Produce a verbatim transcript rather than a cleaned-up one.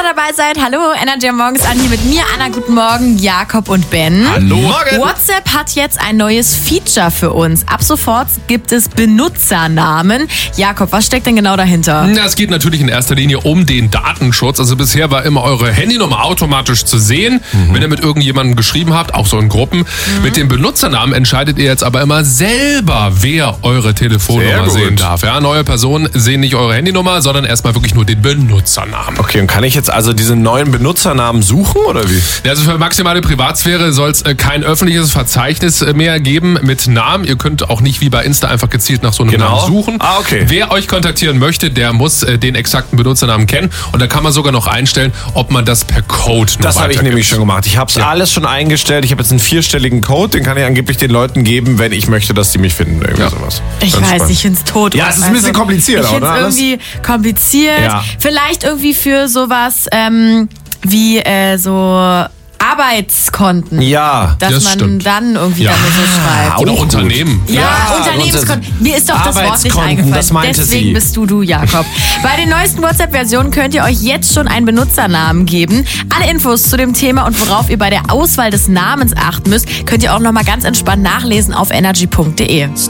ihr dabei seid. Hallo, Energy am Morgens an hier mit mir, Anna. Guten Morgen, Jakob und Ben. Hallo. Morgen. WhatsApp hat jetzt ein neues Feature für uns. Ab sofort gibt es Benutzernamen. Jakob, was steckt denn genau dahinter? Ja, es geht natürlich in erster Linie um den Datenschutz. Also bisher war immer eure Handynummer automatisch zu sehen, mhm. wenn ihr mit irgendjemandem geschrieben habt, auch so in Gruppen. Mhm. Mit dem Benutzernamen entscheidet ihr jetzt aber immer selber, wer eure Telefonnummer sehen darf. Ja, neue Personen sehen nicht eure Handynummer, sondern erstmal wirklich nur den Benutzernamen. Okay, und kann ich jetzt also diese neuen Benutzernamen suchen oder wie? Ja, also für maximale Privatsphäre soll es kein öffentliches Verzeichnis mehr geben mit Namen. Ihr könnt auch nicht wie bei Insta einfach gezielt nach so einem genau. Namen suchen. Ah, okay. Wer euch kontaktieren möchte, der muss den exakten Benutzernamen kennen. Und da kann man sogar noch einstellen, ob man das per Code nur Das habe ich nämlich schon gemacht. Ich habe es ja. alles schon eingestellt. Ich habe jetzt einen vierstelligen Code, den kann ich angeblich den Leuten geben, wenn ich möchte, dass die mich finden. Irgendwie ja. sowas. Ich Ganz weiß, spannend. ich finde es tot. Ja, es ist ein bisschen also, kompliziert, ich oder? Ich finde es irgendwie kompliziert. Ja. Vielleicht irgendwie für sowas ähm, wie äh, so Arbeitskonten. Ja, dass das man stimmt. dann irgendwie ja. damit so schreibt. Oder Auch Unternehmen. Ja, Ja, Unternehmenskonten. Mir ist doch das Wort nicht Arbeitskonten, eingefallen. das meinte Deswegen sie. bist du du, Jakob. Bei den neuesten WhatsApp-Versionen könnt ihr euch jetzt schon einen Benutzernamen geben. Alle Infos zu dem Thema und worauf ihr bei der Auswahl des Namens achten müsst, könnt ihr auch nochmal ganz entspannt nachlesen auf energy punkt de.